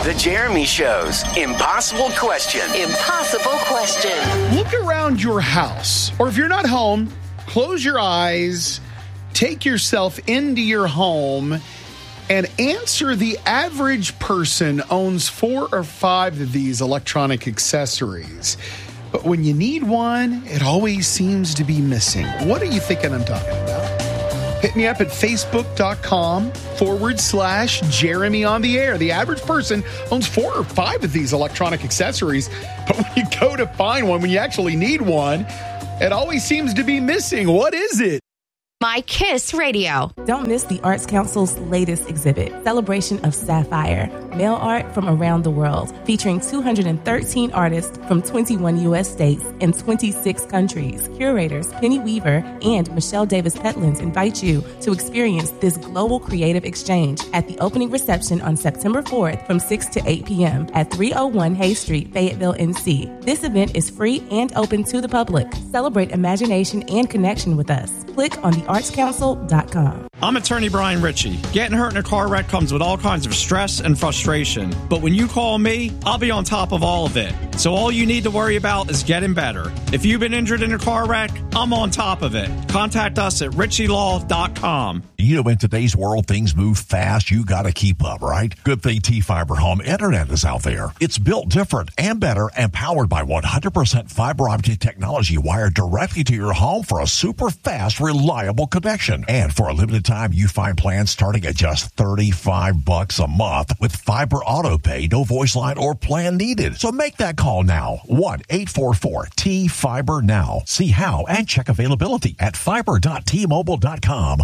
The Jeremy Show's Impossible Question. Impossible Question. Look around your house, or if you're not home, close your eyes, take yourself into your home, and answer the average person owns 4 or 5 of these electronic accessories. But when you need one, it always seems to be missing. What are you thinking I'm talking about? Hit me up at facebook.com/Jeremy on the air. The average person owns 4 or 5 of these electronic accessories. But when you go to find one, when you actually need one, it always seems to be missing. What is it? My Kiss Radio. Don't miss the Arts Council's latest exhibit, Celebration of Sapphire, mail art from around the world, featuring 213 artists from 21 U.S. states and 26 countries. Curators Penny Weaver and Michelle Davis Petlands invite you to experience this global creative exchange at the opening reception on September 4th from 6 to 8 p.m. at 301 Hayes Street, Fayetteville, NC. This event is free and open to the public. Celebrate imagination and connection with us. Click on theartscouncil.com. I'm attorney Brian Ritchie. Getting hurt in a car wreck comes with all kinds of stress and frustration. But when you call me, I'll be on top of all of it. So all you need to worry about is getting better. If you've been injured in a car wreck, I'm on top of it. Contact us at ritchielaw.com. You know, in today's world, things move fast. You got to keep up, right? Good thing T-Fiber Home Internet is out there. It's built different and better and powered by 100% fiber optic technology wired directly to your home for a super fast, reliable connection. And for a limited time, you find plans starting at just $35 a month with fiber auto pay, no voice line or plan needed. So make that call now. 1-844-T-FIBER now. See how and check availability at fiber.tmobile.com.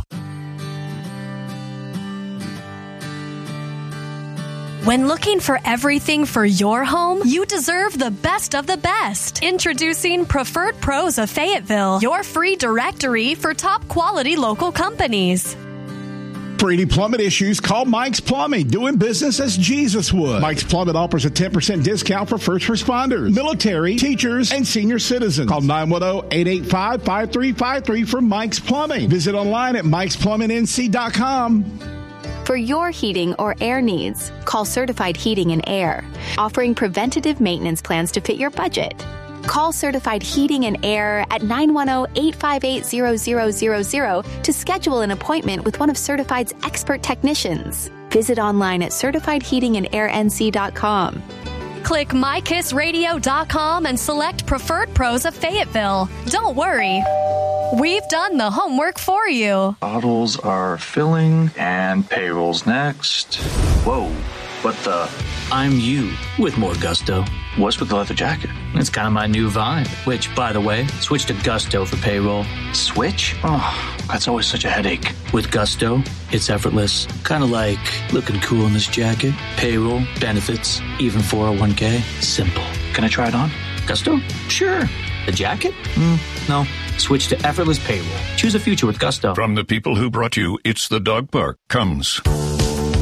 When looking for everything for your home, you deserve the best of the best. Introducing Preferred Pros of Fayetteville, your free directory for top quality local companies. For any plumbing issues, call Mike's Plumbing, doing business as Jesus would. Mike's Plumbing offers a 10% discount for first responders, military, teachers, and senior citizens. Call 910-885-5353 for Mike's Plumbing. Visit online at mikesplumbingnc.com. For your heating or air needs, call Certified Heating and Air, offering preventative maintenance plans to fit your budget. Call Certified Heating and Air at 910-858-0000 to schedule an appointment with one of Certified's expert technicians. Visit online at certifiedheatingandairnc.com. Click mykissradio.com and select Preferred Pros of Fayetteville. Don't worry. We've done the homework for you. Bottles are filling and payroll's next. Whoa, what the? I'm you with more gusto. What's with the leather jacket? It's kind of my new vibe, which, by the way, switch to Gusto for payroll. Switch? Oh, that's always such a headache. With Gusto, it's effortless. Kind of like looking cool in this jacket, payroll, benefits, even 401k. Simple. Can I try it on? Gusto? Sure. The jacket? No. Switch to effortless payroll. Choose a future with Gusto. From the people who brought you It's the Dog Park comes